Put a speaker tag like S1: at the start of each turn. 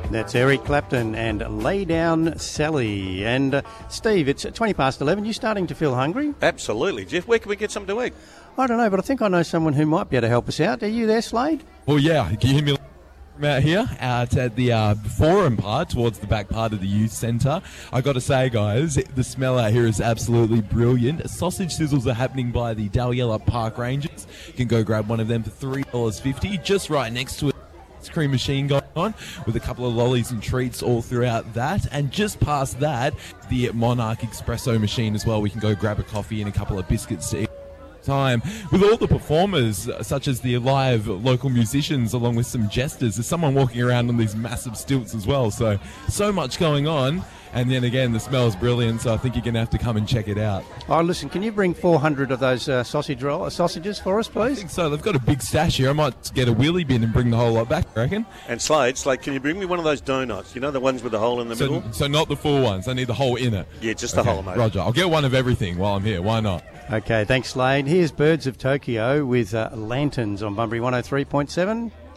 S1: That's Eric Clapton and Lay Down Sally. And Steve, it's 20 past 11. You starting to feel hungry?
S2: Absolutely. Jeff, where can we get something to eat?
S1: I don't know, but I think I know someone who might be able to help us out. Are you there, Slade?
S3: Well, yeah. Can you hear me from out here? Out at the forum part, towards the back part of the youth centre. I got to say, guys, the smell out here is absolutely brilliant. Sausage sizzles are happening by the Dalyella Park Rangers. You can go grab one of them for $3.50, just right next to it. Ice cream machine going on with a couple of lollies and treats all throughout that, and just past that, the Monarch Espresso machine as well. We can go grab a coffee and a couple of biscuits to eat. Time with all the performers, such as the live local musicians, along with some jesters. There's someone walking around on these massive stilts as well. So much going on. And then again, the smell is brilliant. So I think you're going to have to come and check it out.
S1: Oh, listen, can you bring 400 of those sausages for us, please?
S3: I think so. They've got a big stash here. I might get a wheelie bin and bring the whole lot back, I reckon.
S2: And Slade, can you bring me one of those donuts? You know, the ones with the hole in the middle?
S3: So not the full ones. I need the hole in it.
S2: Yeah, just the hole, mate.
S3: Roger. I'll get one of everything while I'm here. Why not?
S1: Okay, thanks, Slade. Here's Birds of Tokyo with Lanterns on Bunbury 103.7.